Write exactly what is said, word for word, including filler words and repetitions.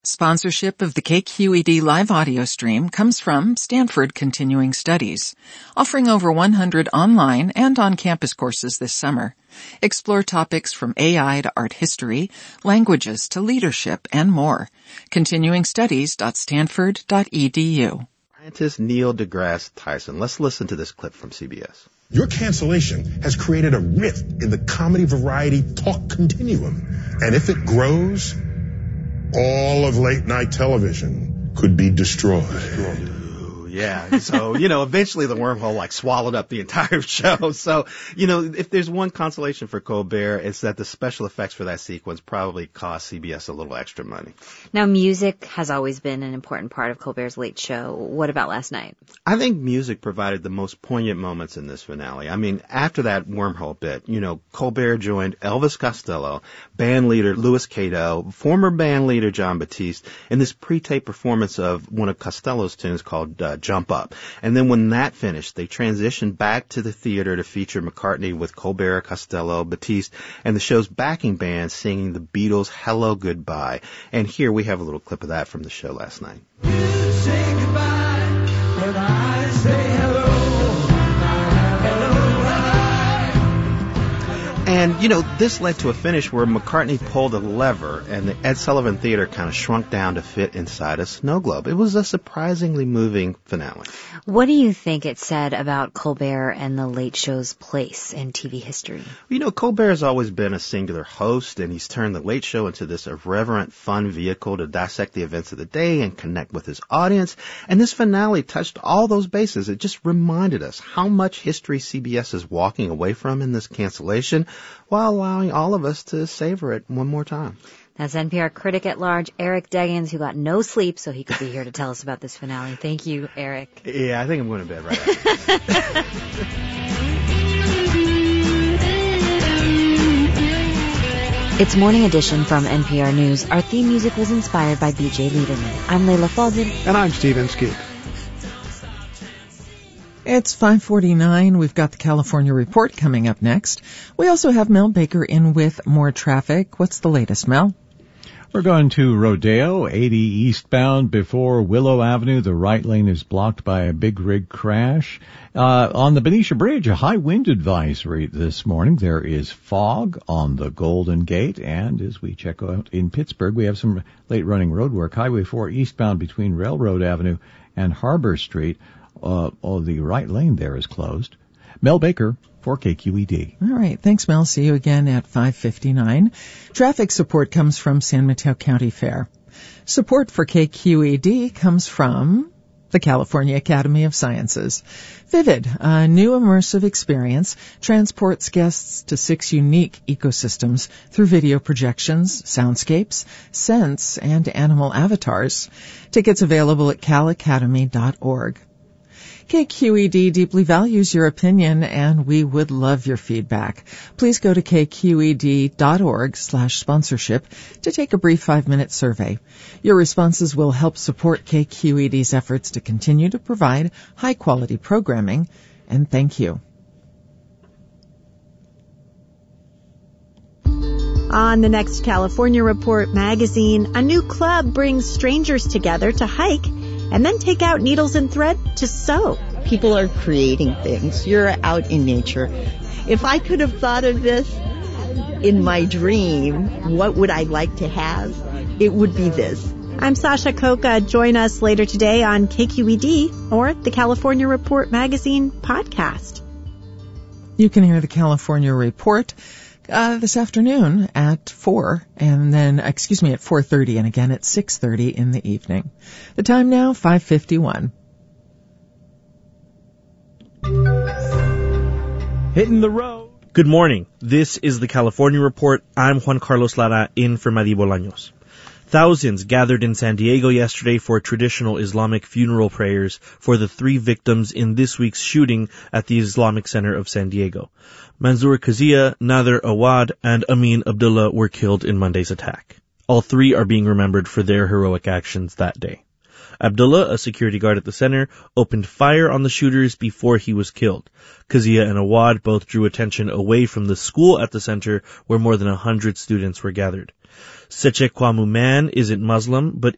Sponsorship of the K Q E D live audio stream comes from Stanford Continuing Studies, offering over one hundred online and on-campus courses this summer. Explore topics from A I to art history, languages to leadership, and more. continuing studies dot stanford dot e d u. Scientist Neil deGrasse Tyson. Let's listen to this clip from C B S. Your cancellation has created a rift in the comedy variety talk continuum. And if it grows, all of late night television could be destroyed. destroyed. Yeah, so, you know, eventually the wormhole, like, swallowed up the entire show. So, you know, if there's one consolation for Colbert, it's that the special effects for that sequence probably cost C B S a little extra money. Now, music has always been an important part of Colbert's Late Show. What about last night? I think music provided the most poignant moments in this finale. I mean, after that wormhole bit, you know, Colbert joined Elvis Costello, band leader Louis Cato, former band leader John Batiste, in this pre-tape performance of one of Costello's tunes called uh, Jump Up. And then when that finished, they transitioned back to the theater to feature McCartney with Colbert, Costello, Batiste, and the show's backing band singing the Beatles' Hello, Goodbye. And here we have a little clip of that from the show last night. You say goodbye, but I say hello. And, you know, this led to a finish where McCartney pulled a lever and the Ed Sullivan Theater kind of shrunk down to fit inside a snow globe. It was a surprisingly moving finale. What do you think it said about Colbert and the Late Show's place in T V history? You know, Colbert has always been a singular host, and he's turned the Late Show into this irreverent, fun vehicle to dissect the events of the day and connect with his audience. And this finale touched all those bases. It just reminded us how much history C B S is walking away from in this cancellation, while allowing all of us to savor it one more time. That's N P R critic at large, Eric Deggans, who got no sleep so he could be here to tell us about this finale. Thank you, Eric. Yeah, I think I'm going to bed right after. It's Morning Edition from N P R News. Our theme music was inspired by B J Liederman. I'm Layla Faldin. And I'm Stephen Scoop. It's five forty-nine. We've got the California Report coming up next. We also have Mel Baker in with more traffic. What's the latest, Mel? We're going to Rodeo, eighty eastbound before Willow Avenue. The right lane is blocked by a big rig crash. Uh, on the Benicia Bridge, a high wind advisory this morning. There is fog on the Golden Gate. And as we check out in Pittsburgh, we have some late running road work. Highway four eastbound between Railroad Avenue and Harbor Street. Uh, oh, the right lane there is closed. Mel Baker for K Q E D. All right. Thanks, Mel. See you again at five fifty-nine. Traffic support comes from San Mateo County Fair. Support for K Q E D comes from the California Academy of Sciences. Vivid, a new immersive experience, transports guests to six unique ecosystems through video projections, soundscapes, scents, and animal avatars. Tickets available at cal academy dot org. K Q E D deeply values your opinion, and we would love your feedback. Please go to k q e d dot org slash sponsorship to take a brief five-minute survey. Your responses will help support K Q E D's efforts to continue to provide high-quality programming, and thank you. On the next California Report magazine, a new club brings strangers together to hike and then take out needles and thread to sew. People are creating things. You're out in nature. If I could have thought of this in my dream, what would I like to have? It would be this. I'm Sasha Coca. Join us later today on K Q E D or the California Report magazine podcast. You can hear the California Report Uh, this afternoon at four, and then, excuse me, at four thirty, and again at six thirty in the evening. The time now, five fifty-one. Hitting the road. Good morning. This is the California Report. I'm Juan Carlos Lara, in for Madi Bolaños. Thousands gathered in San Diego yesterday for traditional Islamic funeral prayers for the three victims in this week's shooting at the Islamic Center of San Diego. Mansour Kazia, Nader Awad, and Amin Abdullah were killed in Monday's attack. All three are being remembered for their heroic actions that day. Abdullah, a security guard at the center, opened fire on the shooters before he was killed. Kazia and Awad both drew attention away from the school at the center where more than a hundred students were gathered. Seche Kwamu Man isn't Muslim, but